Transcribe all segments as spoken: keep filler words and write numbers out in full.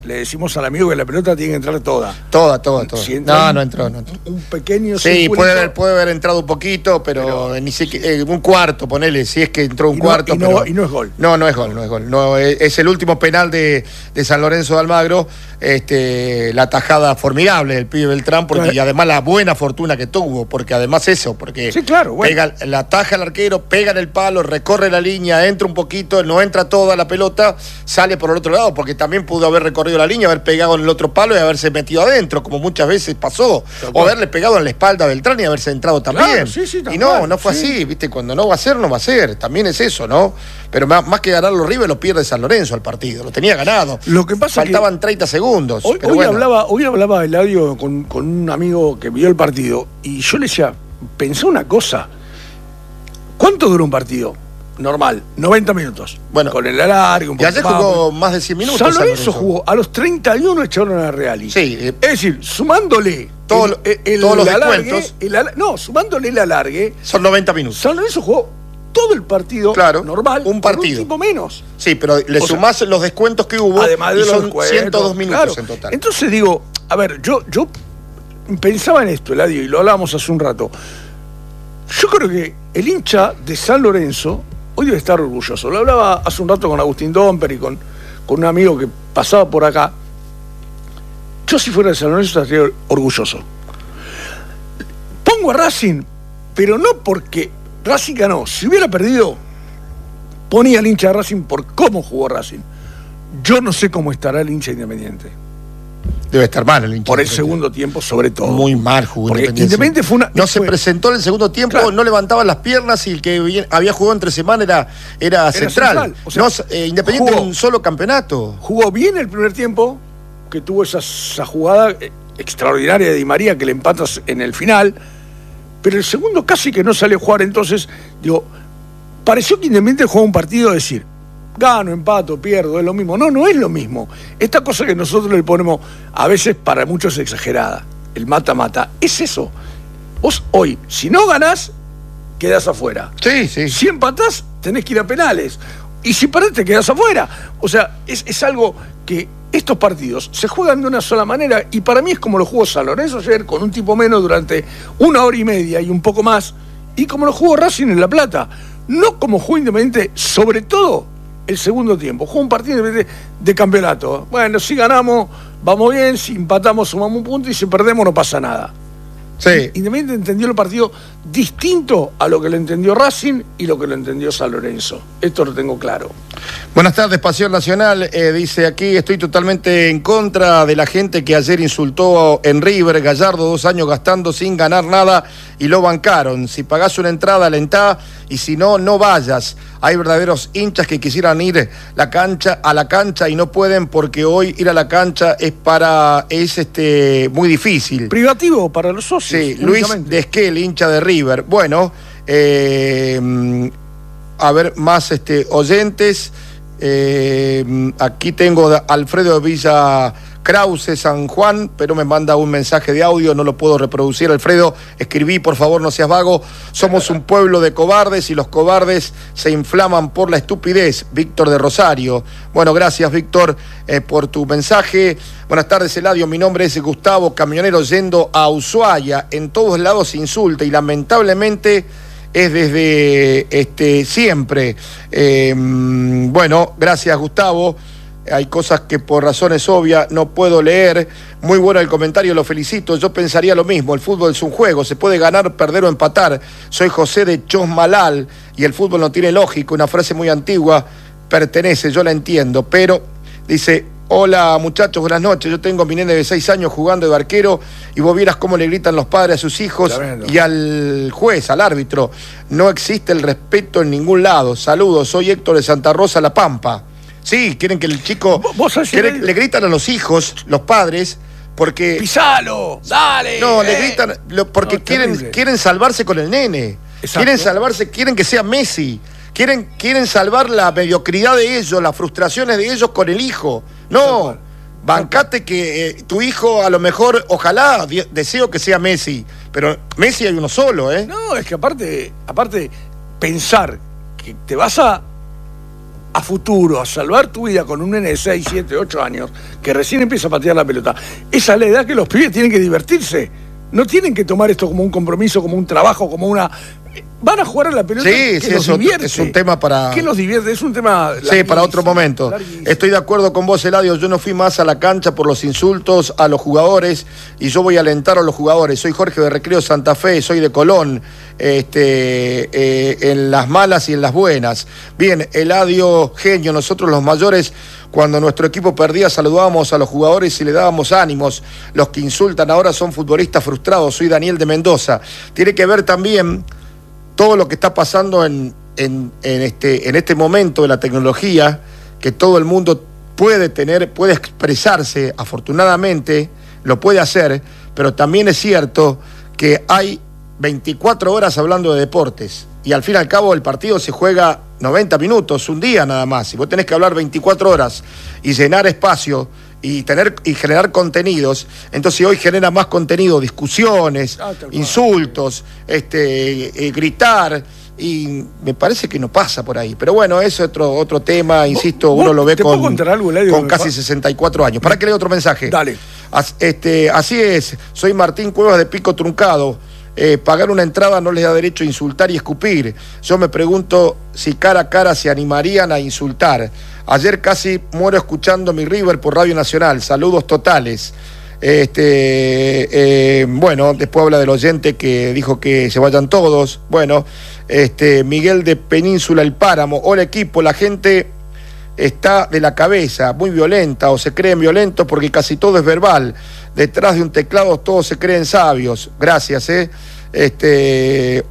Le decimos al amigo que la pelota tiene que entrar toda. Toda, toda, toda. Si no, un, no entró, no entró. Un pequeño Sí, puede haber, puede haber entrado un poquito, pero, pero ni siquiera, eh, un cuarto, ponele, si es que entró un y no, cuarto. Y no, pero, y no es gol. No, no es gol, no es gol. No, es, es el último penal de, de San Lorenzo de Almagro, este, la tajada formidable del pibe Beltrán, porque claro. Y además la buena fortuna que tuvo, porque además eso, porque sí, claro, bueno. pega, la taja el arquero, pega en el palo, recorre la línea, entra un poquito, no entra toda la pelota, sale por el otro lado, porque también pudo haber recorrido la línea, haber pegado en el otro palo y haberse metido adentro, como muchas veces pasó, o haberle pegado en la espalda a Beltrán y haberse entrado también. Claro, sí, sí, y no, cual, no fue sí. así, viste, cuando no va a ser, no va a ser, también es eso, ¿no? Pero más, más que ganarlo River, lo pierde San Lorenzo al partido, lo tenía ganado. Lo que pasa Faltaban que treinta segundos. Hoy, pero hoy, bueno. hablaba, hoy hablaba Eladio con, con un amigo que vio el partido, y yo le decía, pensé una cosa, ¿cuánto dura un partido? Normal, noventa minutos. Bueno, con el alargue, un poco. Y ayer jugó más de cien minutos. San Lorenzo, San Lorenzo jugó, a los treinta y uno echaron a Reali. Sí. Eh, es decir, sumándole todo, el, el, todos los alargue, descuentos. El, no, sumándole el alargue. Son noventa minutos. San Lorenzo jugó todo el partido claro, normal, un partido. Un tiempo menos. Sí, pero le o sumás sea, los descuentos que hubo, además de y los son descuentos, ciento dos minutos claro. En total. Entonces digo, a ver, yo, yo pensaba en esto, Eladio, y lo hablábamos hace un rato. Yo creo que el hincha de San Lorenzo hoy debe estar orgulloso. Lo hablaba hace un rato con Agustín Domper y con, con un amigo que pasaba por acá. Yo si fuera de San Lorenzo estaría orgulloso. Pongo a Racing, pero no porque Racing ganó. Si hubiera perdido, ponía al hincha de Racing por cómo jugó Racing. Yo no sé cómo estará el hincha Independiente. Debe estar mal el hincha. Por el segundo tiempo, sobre todo. Muy mal jugó Porque Independiente. Independiente fue una, no fue, se presentó en el segundo tiempo, claro. No levantaba las piernas y el que había jugado entre semana era, era, era central. central. O sea, no, eh, Independiente jugó, en un solo campeonato. Jugó bien el primer tiempo, que tuvo esa, esa jugada extraordinaria de Di María que le empatas en el final, pero el segundo casi que no salió a jugar. Entonces, digo, pareció que Independiente jugó un partido a decir, gano, empato, pierdo, es lo mismo. No, no es lo mismo. Esta cosa que nosotros le ponemos, a veces para muchos exagerada, el mata-mata, es eso. Vos hoy, si no ganás, quedás afuera. Sí, sí. Si empatás, tenés que ir a penales. Y si perdés, te quedás afuera. O sea, es, es algo que estos partidos se juegan de una sola manera, y para mí es como lo jugó San Lorenzo ayer, con un tipo menos durante una hora y media y un poco más, y como lo jugó Racing en La Plata. No como jugó Independiente, sobre todo el segundo tiempo. Jugó un partido de, de campeonato. Bueno, si ganamos, vamos bien, si empatamos, sumamos un punto, y si perdemos, no pasa nada. Sí. Independiente entendió el partido distinto a lo que lo entendió Racing y lo que lo entendió San Lorenzo. Esto lo tengo claro. Buenas tardes, Pasión Nacional. Eh, dice aquí, estoy totalmente en contra de la gente que ayer insultó en River. Gallardo, dos años gastando sin ganar nada y lo bancaron. Si pagás una entrada, alentá, y si no, no vayas. Hay verdaderos hinchas que quisieran ir la cancha, a la cancha y no pueden, porque hoy ir a la cancha es para es este muy difícil. Privativo para los socios. Sí, Luis Desquel, hincha de River. Bueno, eh, a ver, más este oyentes. Eh, aquí tengo a Alfredo Villa Krause, San Juan, pero me manda un mensaje de audio, no lo puedo reproducir. Alfredo, escribí, por favor, no seas vago. Somos un pueblo de cobardes y los cobardes se inflaman por la estupidez. Víctor de Rosario. Bueno, gracias, Víctor, eh, por tu mensaje. Buenas tardes, Eladio. Mi nombre es Gustavo, camionero yendo a Ushuaia. En todos lados se insulta y lamentablemente es desde este, siempre. Eh, bueno, gracias, Gustavo. Hay cosas que por razones obvias no puedo leer. Muy bueno el comentario, lo felicito. Yo pensaría lo mismo, el fútbol es un juego, se puede ganar, perder o empatar. Soy José de Chosmalal y el fútbol no tiene lógica. Una frase muy antigua, pertenece, yo la entiendo, pero dice: hola muchachos, buenas noches. Yo tengo a mi nene de seis años jugando de arquero y vos vieras cómo le gritan los padres a sus hijos y al juez, al árbitro. No existe el respeto en ningún lado. Saludos, soy Héctor de Santa Rosa, La Pampa. Sí, quieren que el chico... ¿Vos quiere, le gritan a los hijos, los padres, porque... ¡Pisalo! ¡Dale! No, eh. le gritan porque no, quieren, quieren salvarse con el nene. Exacto. Quieren salvarse, quieren que sea Messi. Quieren, quieren salvar la mediocridad de ellos, las frustraciones de ellos con el hijo. No, bancate que eh, tu hijo a lo mejor, ojalá, deseo que sea Messi, pero Messi hay uno solo, ¿eh? No, es que aparte, aparte pensar que te vas a a futuro, a salvar tu vida con un nene de seis, siete, ocho años, que recién empieza a patear la pelota, esa es la edad que los pibes tienen que divertirse. No tienen que tomar esto como un compromiso, como un trabajo, como una... Van a jugar a la pelota. Sí, que sí, los es, divierte. es un tema para... ¿Qué los divierte? Es un tema... Sí, para otro momento. Larguísimo. Estoy de acuerdo con vos, Eladio. Yo no fui más a la cancha por los insultos a los jugadores y yo voy a alentar a los jugadores. Soy Jorge de Recreo Santa Fe, soy de Colón, este, eh, en las malas y en las buenas. Bien, Eladio, genio. Nosotros los mayores, cuando nuestro equipo perdía, saludábamos a los jugadores y le dábamos ánimos. Los que insultan ahora son futbolistas frustrados. Soy Daniel de Mendoza. Tiene que ver también todo lo que está pasando en, en, en, este, en este momento de la tecnología, que todo el mundo puede tener, puede expresarse, afortunadamente, lo puede hacer, pero también es cierto que hay veinticuatro horas hablando de deportes, y al fin y al cabo el partido se juega noventa minutos, un día nada más, y vos tenés que hablar veinticuatro horas y llenar espacio y tener y generar contenidos. Entonces hoy genera más contenido, discusiones, ah, insultos, este, eh, gritar, y me parece que no pasa por ahí. Pero bueno, eso es otro, otro tema, insisto, uno lo ve con, algo, con casi sesenta y cuatro años. ¿Para qué leo otro mensaje? Dale. As, este, así es, soy Martín Cuevas de Pico Truncado. Eh, pagar una entrada no les da derecho a insultar y escupir. Yo me pregunto si cara a cara se animarían a insultar. Ayer casi muero escuchando mi River por Radio Nacional. Saludos totales. Este, eh, bueno, después habla del oyente que dijo que se vayan todos. Bueno, este, Miguel de Península El Páramo. Hola equipo, la gente está de la cabeza, muy violenta, o se creen violentos porque casi todo es verbal. Detrás de un teclado todos se creen sabios. Gracias, eh. Este,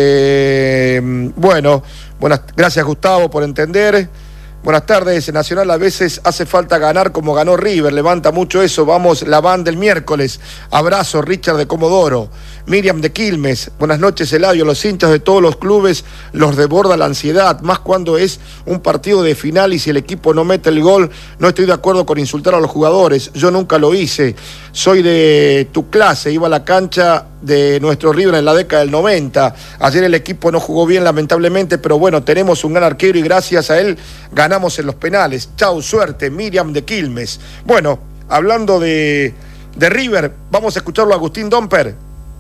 eh, bueno, buenas, gracias Gustavo por entender. Buenas tardes, Nacional a veces hace falta ganar como ganó River, levanta mucho eso, vamos la banda el miércoles. Abrazo, Richard de Comodoro. Miriam de Quilmes, buenas noches Eladio, los hinchas de todos los clubes los desborda la ansiedad, más cuando es un partido de final y si el equipo no mete el gol, no estoy de acuerdo con insultar a los jugadores, yo nunca lo hice, soy de tu clase, iba a la cancha de nuestro River en la década del noventa, ayer el equipo no jugó bien lamentablemente, pero bueno, tenemos un gran arquero y gracias a él ganamos en los penales, chau, suerte, Miriam de Quilmes. Bueno, hablando de, de River, vamos a escucharlo a Agustín Domper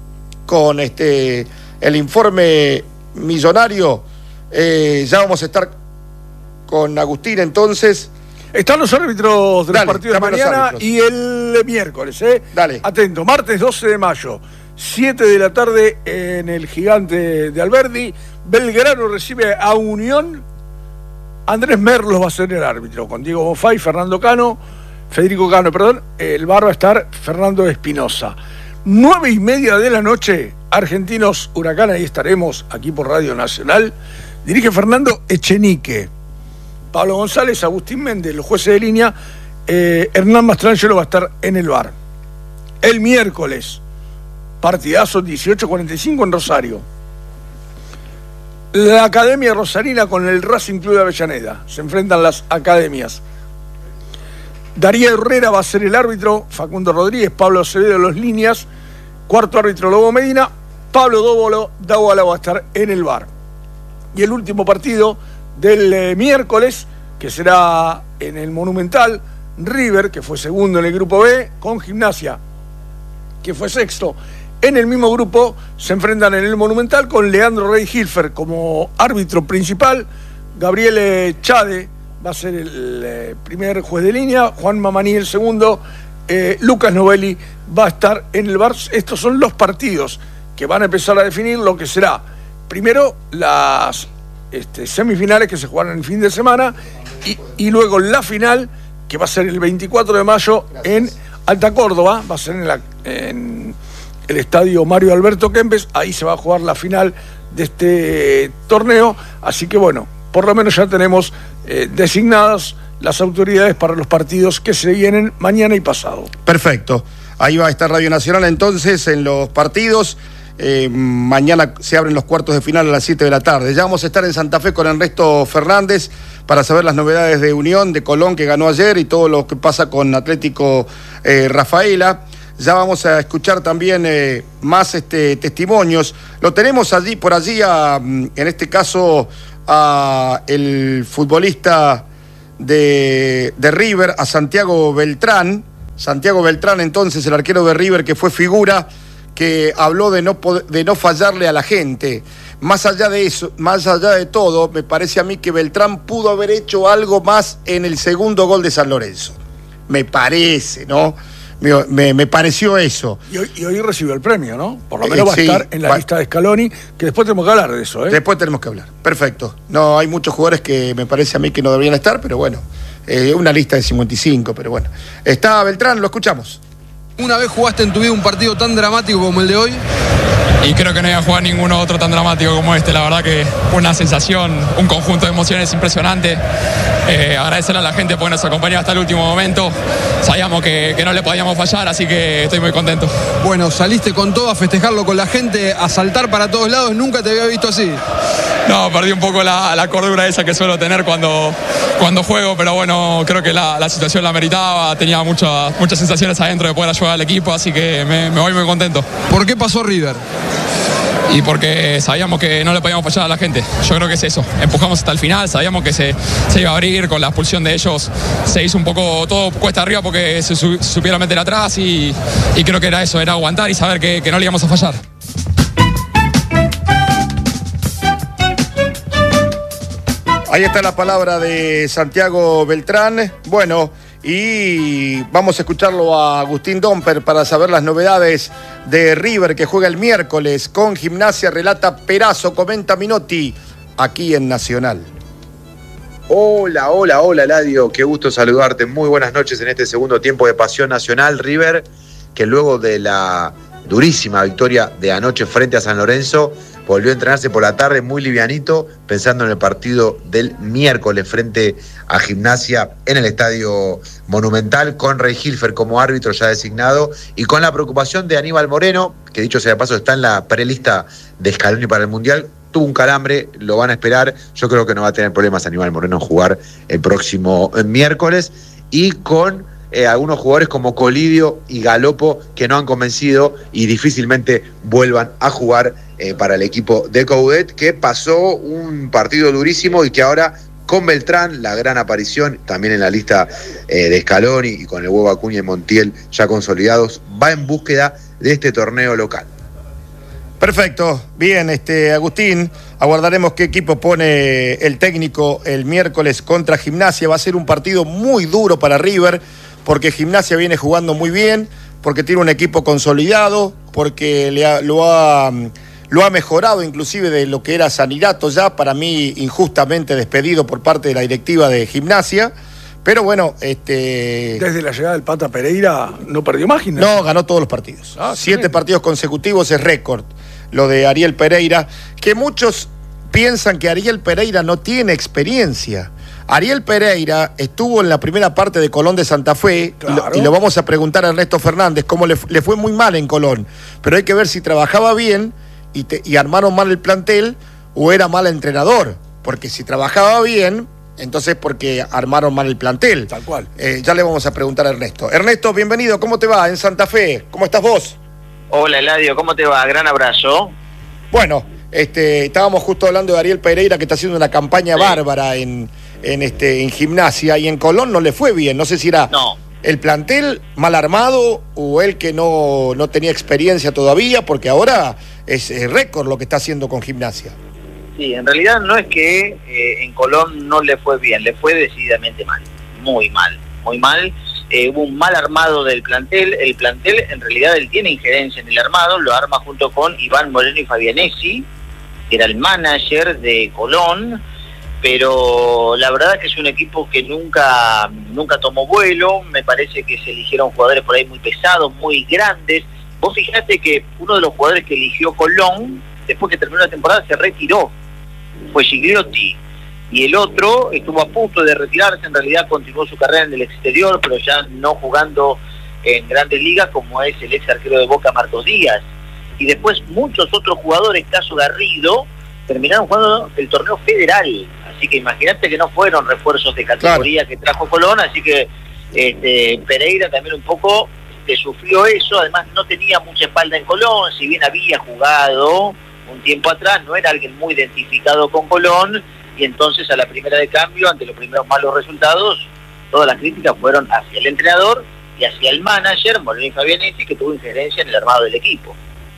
con este el informe millonario. Eh, ya vamos a estar con Agustín entonces. Están los árbitros de los partidos de mañana y el miércoles, ¿eh? Dale. Atento, martes doce de mayo, siete de la tarde en el Gigante de Alberdi. Belgrano recibe a Unión. Andrés Merlos va a ser el árbitro, con Diego Bonfay, Fernando Cano, Federico Cano, perdón. El bar va a estar Fernando Espinosa. Nueve y media de la noche, Argentinos Huracán, ahí estaremos, aquí por Radio Nacional. Dirige Fernando Echenique. Pablo González, Agustín Méndez, los jueces de línea. Eh, Hernán Mastrangelo va a estar en el bar. El miércoles, partidazo dieciocho cuarenta y cinco en Rosario. La Academia Rosarina con el Racing Club de Avellaneda. Se enfrentan las academias. Darío Herrera va a ser el árbitro, Facundo Rodríguez, Pablo Acevedo los líneas, cuarto árbitro Lobo Medina, Pablo Dóvolo, Dávala va a estar en el bar. Y el último partido del eh, miércoles, que será en el Monumental, River, que fue segundo en el grupo B, con Gimnasia, que fue sexto. En el mismo grupo se enfrentan en el Monumental con Leandro Rey Hilfer como árbitro principal, Gabriel Chade va a ser el eh, primer juez de línea, Juan Mamani el segundo, eh, Lucas Novelli va a estar en el bar. Estos son los partidos que van a empezar a definir lo que será, primero, las este, semifinales que se jugarán el fin de semana y, y luego la final, que va a ser el veinticuatro de mayo en Alta Córdoba, va a ser en, la, en el estadio Mario Alberto Kempes, ahí se va a jugar la final de este torneo, así que bueno, por lo menos ya tenemos eh, designadas las autoridades para los partidos que se vienen mañana y pasado. Perfecto. Ahí va a estar Radio Nacional entonces en los partidos. Eh, mañana se abren los cuartos de final a las siete de la tarde. Ya vamos a estar en Santa Fe con Ernesto Fernández para saber las novedades de Unión, de Colón que ganó ayer y todo lo que pasa con Atlético eh, Rafaela. Ya vamos a escuchar también eh, más este, testimonios. Lo tenemos allí, por allí, a, en este caso, a el futbolista de, de River, a Santiago Beltrán. Santiago Beltrán, entonces, el arquero de River, que fue figura, que habló de no, de no fallarle a la gente. Más allá de eso, más allá de todo, me parece a mí que Beltrán pudo haber hecho algo más en el segundo gol de San Lorenzo. Me parece, ¿no? Me, me, me pareció eso. Y hoy, y hoy recibió el premio, ¿no? Por lo menos Eh, va sí, a estar en la va. lista de Scaloni, que después tenemos que hablar de eso, ¿eh? Después tenemos que hablar. Perfecto. No, hay muchos jugadores que me parece a mí que no deberían estar, pero bueno. Eh, una lista de cincuenta y cinco, pero bueno. Está Beltrán, lo escuchamos. ¿Una vez jugaste en tu vida un partido tan dramático como el de hoy? Y creo que no iba a jugar ninguno otro tan dramático como este. La verdad que fue una sensación, un conjunto de emociones impresionante. Eh, agradecerle a la gente porque nos acompañó hasta el último momento. Sabíamos que, que no le podíamos fallar, así que estoy muy contento. Bueno, saliste con todo a festejarlo con la gente, a saltar para todos lados. Nunca te había visto así. No, perdí un poco la, la cordura esa que suelo tener cuando, cuando juego, pero bueno, creo que la, la situación la meritaba. Tenía muchas, muchas sensaciones adentro de poder ayudar al equipo, así que me, me voy muy contento. ¿Por qué pasó River? Y porque sabíamos que no le podíamos fallar a la gente. Yo creo que es eso. Empujamos hasta el final, sabíamos que se, se iba a abrir con la expulsión de ellos. Se hizo un poco todo cuesta arriba porque se su, supieron meter atrás y, y creo que era eso, era aguantar y saber que, que no le íbamos a fallar. Ahí está la palabra de Santiago Beltrán. Bueno, y vamos a escucharlo a Agustín Domper para saber las novedades de River, que juega el miércoles con Gimnasia. Relata Perazo, comenta Minotti, aquí en Nacional. Hola, hola, hola, Ladio. Qué gusto saludarte. Muy buenas noches en este segundo tiempo de Pasión Nacional. River, que luego de la durísima victoria de anoche frente a San Lorenzo, volvió a entrenarse por la tarde muy livianito, pensando en el partido del miércoles frente a Gimnasia en el Estadio Monumental, con Rey Hilfer como árbitro ya designado y con la preocupación de Aníbal Moreno, que dicho sea de paso está en la prelista de Scaloni para el Mundial. Tuvo un calambre, lo van a esperar. Yo creo que no va a tener problemas Aníbal Moreno en jugar el próximo miércoles. Y con eh, algunos jugadores como Colidio y Galopo que no han convencido y difícilmente vuelvan a jugar eh, para el equipo de Coudet, que pasó un partido durísimo y que ahora con Beltrán, la gran aparición también en la lista eh, de Scaloni y con el huevo Acuña y Montiel ya consolidados, va en búsqueda de este torneo local. Perfecto, bien, este Agustín, aguardaremos qué equipo pone el técnico el miércoles contra Gimnasia. Va a ser un partido muy duro para River, porque Gimnasia viene jugando muy bien, porque tiene un equipo consolidado, porque le ha, lo, ha, lo ha mejorado inclusive de lo que era Sanirato ya, para mí injustamente despedido por parte de la directiva de Gimnasia. Pero bueno, este... Desde la llegada del Pata Pereira no perdió más Gimnasia. No, ganó todos los partidos. Ah, Siete sí. partidos consecutivos es récord. Lo de Ariel Pereira, que muchos piensan que Ariel Pereira no tiene experiencia. Ariel Pereira estuvo en la primera parte de Colón de Santa Fe, Claro. y, lo, y lo vamos a preguntar a Ernesto Fernández, cómo le, le fue muy mal en Colón. Pero hay que ver si trabajaba bien y, te, y armaron mal el plantel o era mal entrenador. Porque si trabajaba bien, entonces porque armaron mal el plantel. Tal cual. Eh, ya le vamos a preguntar a Ernesto. Ernesto, bienvenido, ¿cómo te va en Santa Fe? ¿Cómo estás vos? Hola Eladio, ¿cómo te va? Gran abrazo. Bueno, este, estábamos justo hablando de Ariel Pereira, que está haciendo una campaña Sí. bárbara en, en, este, en Gimnasia, y en Colón no le fue bien. No sé si era No. el plantel mal armado o él que no, no tenía experiencia todavía, porque ahora es eh, récord lo que está haciendo con Gimnasia. Sí, en realidad no es que eh, en Colón no le fue bien, le fue decididamente mal, muy mal, muy mal. Eh, hubo un mal armado del plantel. El plantel, en realidad, él tiene injerencia en el armado, lo arma junto con Iván Moreno y Fabianesi, que era el manager de Colón, pero la verdad es que es un equipo que nunca, nunca tomó vuelo. Me parece que se eligieron jugadores por ahí muy pesados, muy grandes. Vos fijate que uno de los jugadores que eligió Colón, después que terminó la temporada, se retiró, fue Gigliotti. Y el otro estuvo a punto de retirarse, en realidad continuó su carrera en el exterior, pero ya no jugando en grandes ligas, como es el ex arquero de Boca, Marcos Díaz. Y después muchos otros jugadores, caso Garrido, terminaron jugando el torneo federal. Así que imagínate que no fueron refuerzos de categoría claro. que trajo Colón, así que este, Pereira también un poco este, sufrió eso. Además no tenía mucha espalda en Colón, si bien había jugado un tiempo atrás, no era alguien muy identificado con Colón, y entonces a la primera de cambio, ante los primeros malos resultados, todas las críticas fueron hacia el entrenador y hacia el manager, Moreno Fabianetti, que tuvo injerencia en el armado del equipo.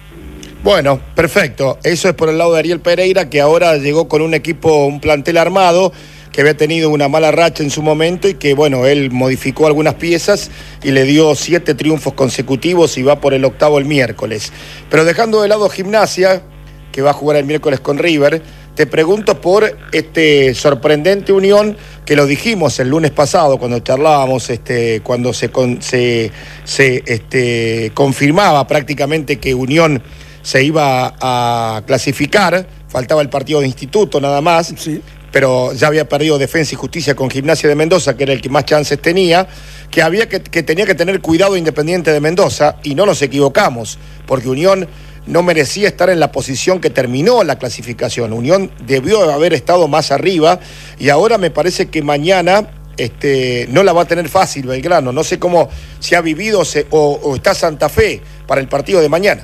Bueno, perfecto. Eso es por el lado de Ariel Pereira, que ahora llegó con un equipo, un plantel armado, que había tenido una mala racha en su momento y que, bueno, él modificó algunas piezas y le dio siete triunfos consecutivos y va por el octavo el miércoles. Pero dejando de lado Gimnasia, que va a jugar el miércoles con River, te pregunto por este sorprendente Unión, que lo dijimos el lunes pasado cuando charlábamos, este, cuando se, con, se, se este, confirmaba prácticamente que Unión se iba a clasificar, faltaba el partido de Instituto nada más, sí, pero ya había perdido Defensa y Justicia con Gimnasia de Mendoza, que era el que más chances tenía, que, había que, que tenía que tener cuidado Independiente de Mendoza, y no nos equivocamos, porque Unión no merecía estar en la posición que terminó la clasificación. Unión debió haber estado más arriba, y ahora me parece que mañana este, no la va a tener fácil Belgrano. No sé cómo se ha vivido se, o, o está Santa Fe para el partido de mañana.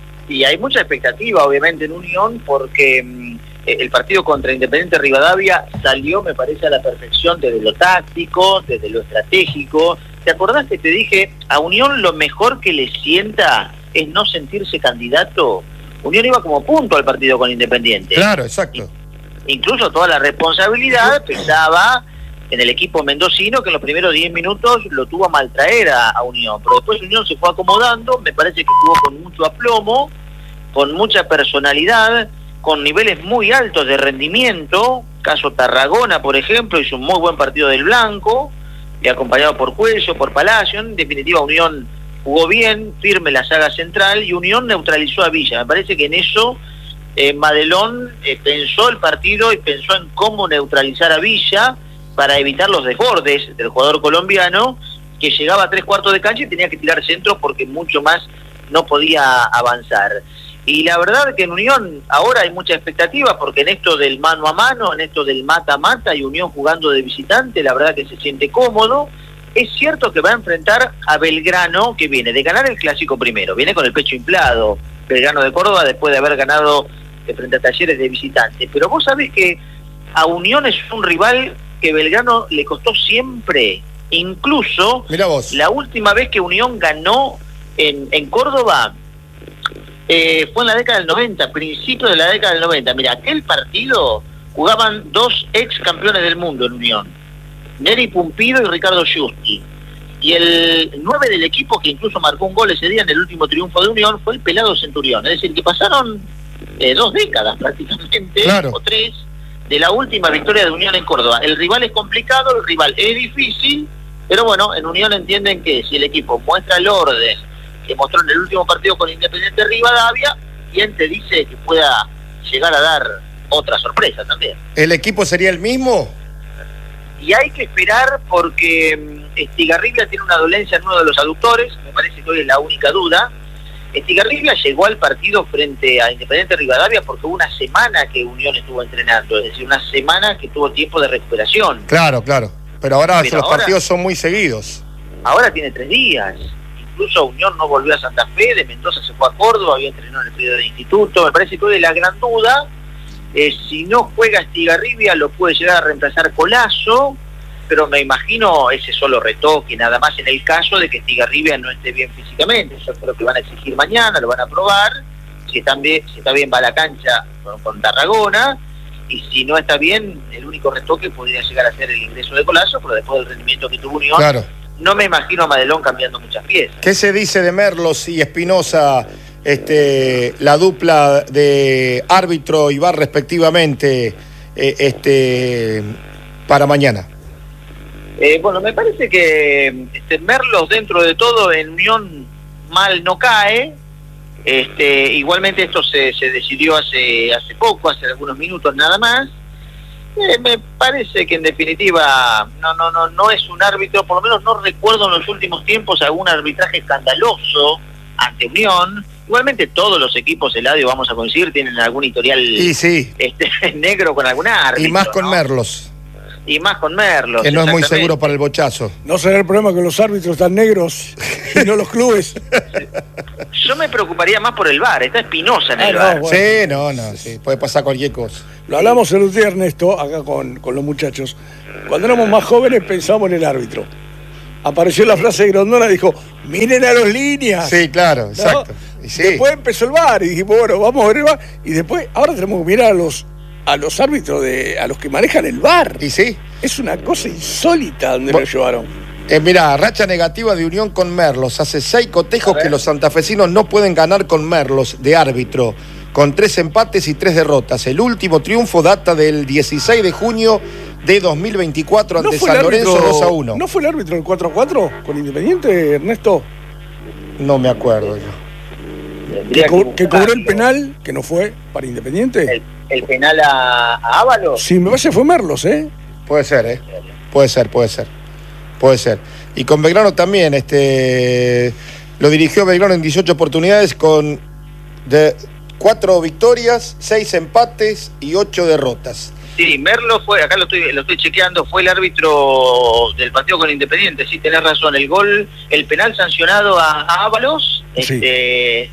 Y hay mucha expectativa, obviamente, en Unión, porque mmm, el partido contra Independiente Rivadavia salió, me parece, a la perfección desde lo táctico, desde lo estratégico. ¿Te acordás que te dije, a Unión lo mejor que le sienta es no sentirse candidato? Unión iba como punto al partido con Independiente. Claro, exacto. Incluso toda la responsabilidad pesaba en el equipo mendocino, que en los primeros diez minutos lo tuvo a maltraer a, a Unión, pero después Unión se fue acomodando, me parece que jugó con mucho aplomo, con mucha personalidad, con niveles muy altos de rendimiento. Caso Tarragona, por ejemplo, hizo un muy buen partido del Blanco, y acompañado por Cuello, por Palacio. En definitiva, Unión jugó bien, firme la saga central, y Unión neutralizó a Villa. Me parece que en eso eh, Madelón eh, pensó el partido y pensó en cómo neutralizar a Villa para evitar los desbordes del jugador colombiano, que llegaba a tres cuartos de cancha y tenía que tirar centros porque mucho más no podía avanzar. Y la verdad que en Unión ahora hay mucha expectativa, porque en esto del mano a mano, en esto del mata a mata, y Unión jugando de visitante, la verdad que se siente cómodo. Es cierto que va a enfrentar a Belgrano, que viene de ganar el clásico primero, viene con el pecho inflado, Belgrano de Córdoba, después de haber ganado de frente a Talleres de visitante. Pero vos sabés que a Unión es un rival que Belgrano le costó siempre. Incluso Mirá vos. La última vez que Unión ganó en, en Córdoba eh, fue en la década del noventa, principio de la década del noventa. Mira, aquel partido jugaban dos ex campeones del mundo en Unión, Neri Pumpido y Ricardo Giusti. Y el nueve del equipo, que incluso marcó un gol ese día en el último triunfo de Unión, fue el Pelado Centurión. Es decir, que pasaron eh, dos décadas prácticamente, claro, o tres, de la última victoria de Unión en Córdoba. El rival es complicado, el rival es difícil, pero bueno, en Unión entienden que si el equipo muestra el orden que mostró en el último partido con Independiente Rivadavia, ¿quién te dice que pueda llegar a dar otra sorpresa también? ¿El equipo sería el mismo? Y hay que esperar, porque Estigarribia tiene una dolencia en uno de los aductores, me parece que hoy es la única duda. Estigarribia llegó al partido frente a Independiente Rivadavia porque hubo una semana que Unión estuvo entrenando, es decir, una semana que tuvo tiempo de recuperación. Claro, claro, pero ahora pero los ahora, partidos son muy seguidos. Ahora tiene tres días, incluso Unión no volvió a Santa Fe, de Mendoza se fue a Córdoba, había entrenado en el periodo de Instituto. Me parece que hoy es la gran duda. Eh, si no juega Estigarribia lo puede llegar a reemplazar Colazo, pero me imagino ese solo retoque, nada más en el caso de que Estigarribia no esté bien físicamente. Yo creo que van a exigir mañana, lo van a probar, si, están bien, si está bien va a la cancha con, con Tarragona, y si no está bien, el único retoque podría llegar a ser el ingreso de Colazo, pero después del rendimiento que tuvo Unión, claro, no me imagino a Madelón cambiando muchas piezas. ¿Qué se dice de Merlos y Espinosa, este, la dupla de árbitro y V A R respectivamente, eh, este, para mañana? Eh, bueno, me parece que este, Merlos dentro de todo en Unión mal no cae. Este, igualmente esto se, se decidió hace hace poco, hace algunos minutos nada más. Eh, me parece que en definitiva no no no no es un árbitro, por lo menos no recuerdo en los últimos tiempos algún arbitraje escandaloso ante Unión. Igualmente todos los equipos, Eladio, vamos a coincidir, tienen algún historial y sí, este, negro con algún árbitro. Y más con ¿no? Merlos. Y más con Merlos. Que no es muy seguro para el bochazo. ¿No será el problema que los árbitros están negros y no los clubes? Yo me preocuparía más por el V A R. Está Espinosa en ah, el no, V A R. Bueno. Sí, no, no, sí, puede pasar cualquier cosa. Lo hablamos el otro día, Ernesto, acá con, con los muchachos. Cuando éramos más jóvenes pensábamos en el árbitro. Apareció la frase de Grondona y dijo, miren a los líneas. Sí, claro, exacto. ¿No? Y sí. Después empezó el V A R y dijimos, bueno, vamos a ver el V A R. Y después, ahora tenemos que mirar a los, a los árbitros, de, a los que manejan el V A R. Y sí. Es una cosa insólita donde Bueno, lo llevaron. Eh, mirá, racha negativa de Unión con Merlos. Hace seis cotejos que los santafesinos no pueden ganar con Merlos de árbitro, con tres empates y tres derrotas. El último triunfo data del dieciséis de junio de dos mil veinticuatro ante ¿No San Lorenzo dos a uno. ¿No fue el árbitro del cuatro a cuatro con Independiente, Ernesto? No me acuerdo yo. Que, co que cobró el penal, que no fue para Independiente. El, el penal a, a Ábalos. Sí, me parece que fue Merlos, ¿eh? Puede ser, ¿eh? Puede ser, puede ser. Puede ser. Y con Belgrano también, este lo dirigió Belgrano en dieciocho oportunidades con de cuatro victorias, seis empates y ocho derrotas. Sí, Merlo fue, acá lo estoy, lo estoy chequeando, fue el árbitro del partido con Independiente, sí, tenés razón, el gol, el penal sancionado a, a Ábalos, Sí. este,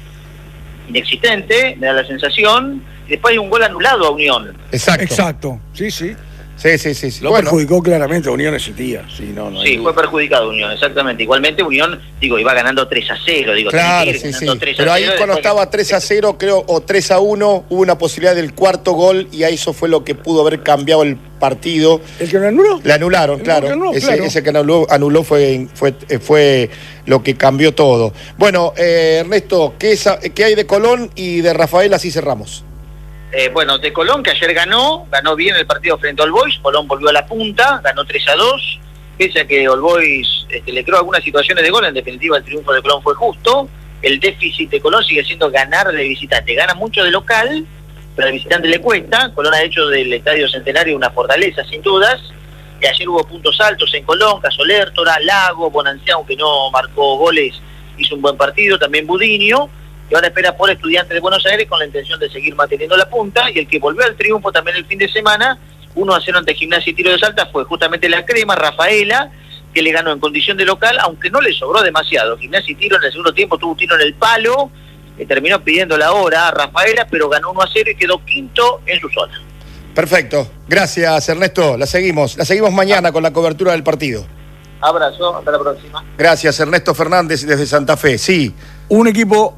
inexistente, me da la sensación, y después hay un gol anulado a Unión. Exacto. Exacto, sí, sí. Sí, sí, sí. sí. Lo Bueno, perjudicó claramente, Unión existía. Sí, no, no hay Sí, duda. fue perjudicado Unión, exactamente. Igualmente Unión, digo, iba ganando tres a cero, digo, claro, tenía que ir sí, sí. ganando tres a Pero ahí cero, cuando después estaba tres a cero, creo, o tres a uno, hubo una posibilidad del cuarto gol y ahí eso fue lo que pudo haber cambiado el partido. ¿El que lo anuló? Le anularon, El claro. que anuló, ese, claro. ese que anuló, anuló fue, fue, fue lo que cambió todo. Bueno, eh, Ernesto, ¿qué, es, ¿qué hay de Colón y de Rafael? Así cerramos. Eh, bueno, de Colón, que ayer ganó, ganó bien el partido frente a All Boys, Colón volvió a la punta, ganó tres a dos, pese a que All Boys este, le creó algunas situaciones de gol, en definitiva el triunfo de Colón fue justo, el déficit de Colón sigue siendo ganar de visitante, gana mucho de local, pero al visitante le cuesta, Colón ha hecho del Estadio Centenario una fortaleza sin dudas, y ayer hubo puntos altos en Colón, Casolértora, Lago, Bonanciá, aunque no marcó goles, hizo un buen partido, también Budiño, y ahora espera por Estudiantes de Buenos Aires con la intención de seguir manteniendo la punta, y el que volvió al triunfo también el fin de semana, uno a cero ante Gimnasia y Tiro de Salta, fue justamente la Crema, Rafaela, que le ganó en condición de local, aunque no le sobró demasiado. Gimnasia y Tiro en el segundo tiempo tuvo un tiro en el palo, que terminó pidiendo la hora a Rafaela, pero ganó uno a cero y quedó quinto en su zona. Perfecto. Gracias, Ernesto. La seguimos. La seguimos mañana con la cobertura del partido. Abrazo, hasta la próxima. Gracias, Ernesto Fernández desde Santa Fe. Sí. Un equipo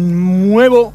nuevo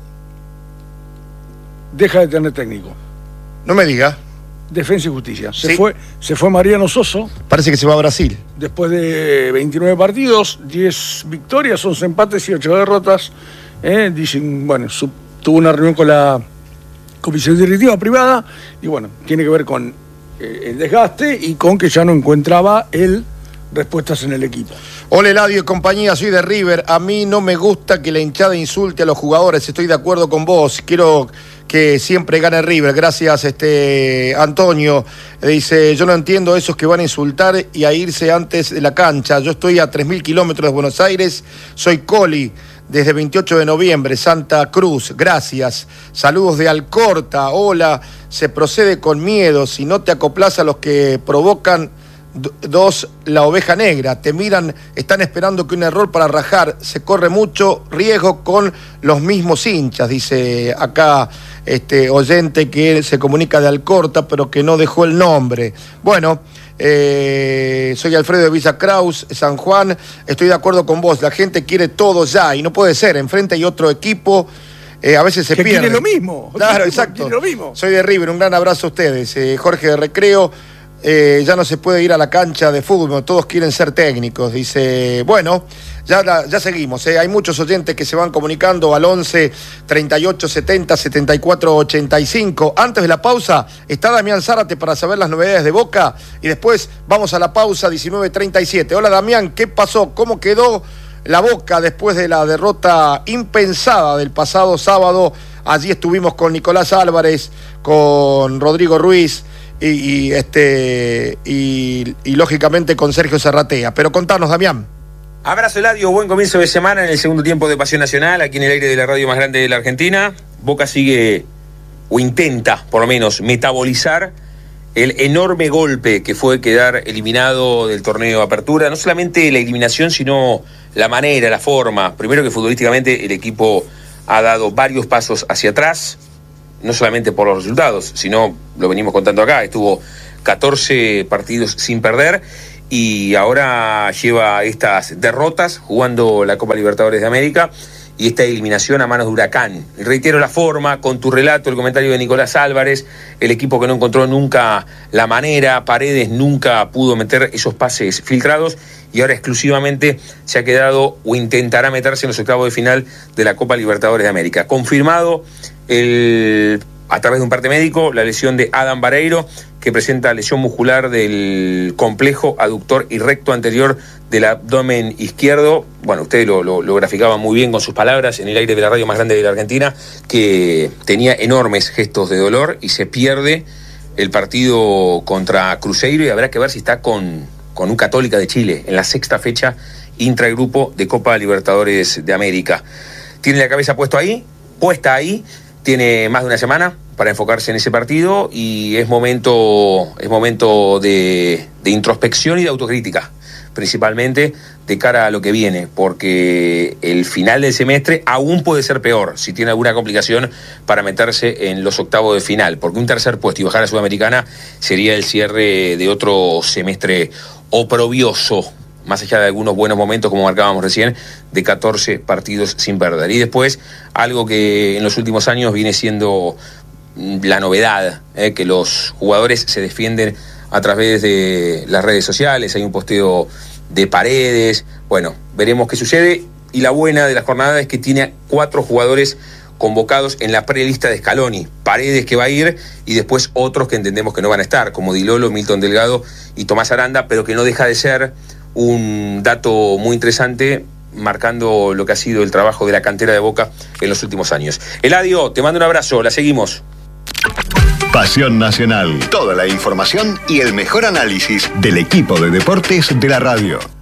deja de tener técnico. No me diga. Defensa y Justicia. Se, Sí. fue, se fue Mariano Soso, Parece que se va a Brasil. después de veintinueve partidos, diez victorias, once empates y ocho derrotas. Eh, dicen, bueno, su, tuvo una reunión con la comisión directiva privada y bueno, tiene que ver con eh, el desgaste y con que ya no encontraba él respuestas en el equipo. Hola Eladio y compañía, soy de River. A mí no me gusta que la hinchada insulte a los jugadores. Estoy de acuerdo con vos. Quiero que siempre gane River. Gracias, este Antonio. Dice, yo no entiendo esos que van a insultar y a irse antes de la cancha. Yo estoy a tres mil kilómetros de Buenos Aires. Soy Coli, desde veintiocho de noviembre, Santa Cruz. Gracias. Saludos de Alcorta. Hola. Se procede con miedo. Si no te acoplas a los que provocan... Dos, la oveja negra, te miran, están esperando que un error para rajar, se corre mucho riesgo con los mismos hinchas, dice acá este oyente que se comunica de Alcorta, pero que no dejó el nombre. Bueno, eh, soy Alfredo de Villa Kraus, San Juan, estoy de acuerdo con vos, la gente quiere todo ya, y no puede ser, enfrente hay otro equipo. Eh, a veces se que pierde. quiere lo mismo. Claro, exacto. Quiere lo mismo. Soy de River, un gran abrazo a ustedes. Eh, Jorge de Recreo. Eh, ya no se puede ir a la cancha de fútbol, todos quieren ser técnicos, dice, bueno, ya, ya seguimos, eh. Hay muchos oyentes que se van comunicando al once, treinta y ocho, setenta, setenta y cuatro, ochenta y cinco. Antes de la pausa está Damián Zárate para saber las novedades de Boca y después vamos a la pausa diecinueve treinta y siete. Hola Damián, ¿qué pasó? ¿Cómo quedó la Boca después de la derrota impensada del pasado sábado? Allí estuvimos con Nicolás Álvarez, con Rodrigo Ruiz, Y, y este y, y lógicamente con Sergio Serratea. Pero contanos, Damián. Abrazo Eladio, buen comienzo de semana en el segundo tiempo de Pasión Nacional, aquí en el aire de la radio más grande de la Argentina. Boca sigue, o intenta por lo menos, metabolizar el enorme golpe que fue quedar eliminado del torneo de Apertura. No solamente la eliminación, sino la manera, la forma. Primero que futbolísticamente el equipo ha dado varios pasos hacia atrás. no solamente por los resultados, sino, lo venimos contando acá, estuvo catorce partidos sin perder y ahora lleva estas derrotas jugando la Copa Libertadores de América y esta eliminación a manos de Huracán. Y reitero la forma, con tu relato, el comentario de Nicolás Álvarez, el equipo que no encontró nunca la manera, Paredes nunca pudo meter esos pases filtrados y ahora exclusivamente se ha quedado o intentará meterse en los octavos de final de la Copa Libertadores de América. Confirmado el, a través de un parte médico la lesión de Adam Vareiro, que presenta lesión muscular del complejo aductor y recto anterior del abdomen izquierdo. Bueno, usted lo, lo, lo graficaba muy bien con sus palabras en el aire de la radio más grande de la Argentina, que tenía enormes gestos de dolor y se pierde el partido contra Cruzeiro y habrá que ver si está con, con un Católica de Chile en la sexta fecha intragrupo de Copa Libertadores de América. Tiene la cabeza puesto ahí, puesta ahí, tiene más de una semana para enfocarse en ese partido y es momento, es momento de, de introspección y de autocrítica, principalmente de cara a lo que viene, porque el final del semestre aún puede ser peor si tiene alguna complicación para meterse en los octavos de final, porque un tercer puesto y bajar a Sudamericana sería el cierre de otro semestre oprobioso, más allá de algunos buenos momentos, como marcábamos recién, de catorce partidos sin perder. Y después, algo que en los últimos años viene siendo la novedad, eh, que los jugadores se defienden a través de las redes sociales, hay un posteo de Paredes, bueno, veremos qué sucede, y la buena de la jornada es que tiene cuatro jugadores convocados en la prelista de Scaloni, Paredes que va a ir, y después otros que entendemos que no van a estar, como Di Lolo, Milton Delgado y Tomás Aranda, pero que no deja de ser un dato muy interesante, marcando lo que ha sido el trabajo de la cantera de Boca en los últimos años. Eladio, te mando un abrazo, la seguimos. Pasión Nacional, toda la información y el mejor análisis del equipo de deportes de la radio.